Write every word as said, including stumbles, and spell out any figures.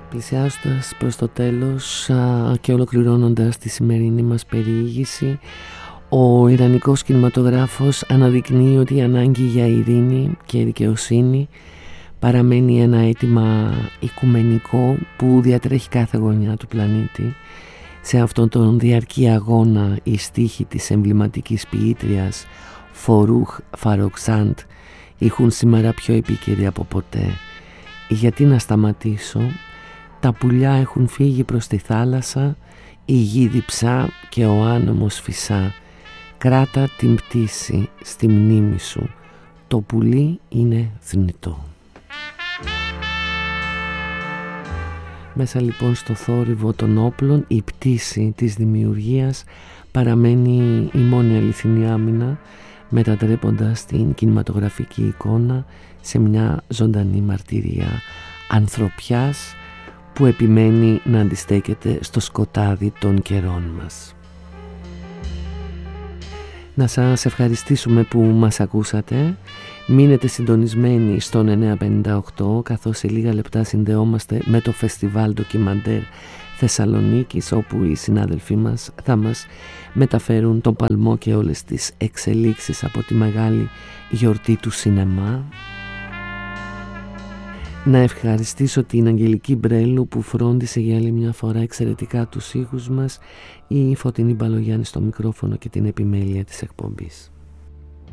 Πλησιάζοντας προς το τέλος α, και ολοκληρώνοντας τη σημερινή μας περιήγηση, ο Ιρανικός κινηματογράφος αναδεικνύει ότι η ανάγκη για ειρήνη και δικαιοσύνη παραμένει ένα αίτημα οικουμενικό που διατρέχει κάθε γωνιά του πλανήτη. Σε αυτόν τον διαρκή αγώνα οι στίχοι της εμβληματικής ποιήτριας Φορούχ Φαροκσάντ ηχούν σήμερα πιο επίκαιροι από ποτέ. Γιατί να σταματήσω, τα πουλιά έχουν φύγει προς τη θάλασσα, η γη διψά και ο άνεμος φυσά. Κράτα την πτήση στη μνήμη σου, το πουλί είναι θνητό. Μέσα λοιπόν στο θόρυβο των όπλων η πτήση της δημιουργίας παραμένει η μόνη αληθινή άμυνα, μετατρέποντας την κινηματογραφική εικόνα σε μια ζωντανή μαρτυρία ανθρωπιάς που επιμένει να αντιστέκεται στο σκοτάδι των καιρών μας. Να σας ευχαριστήσουμε που μας ακούσατε. Μείνετε συντονισμένοι στον εννιακόσια πενήντα οκτώ, καθώς σε λίγα λεπτά συνδεόμαστε με το Φεστιβάλ Ντοκιμαντέρ Θεσσαλονίκης, όπου οι συνάδελφοί μας θα μας μεταφέρουν τον παλμό και όλες τις εξελίξεις από τη μεγάλη γιορτή του σινεμά. Να ευχαριστήσω την Αγγελική Μπρέλου που φρόντισε για άλλη μια φορά εξαιρετικά τους ήχους μας, η Φωτεινή Μπαλογιάννη στο μικρόφωνο και την επιμέλεια της εκπομπής.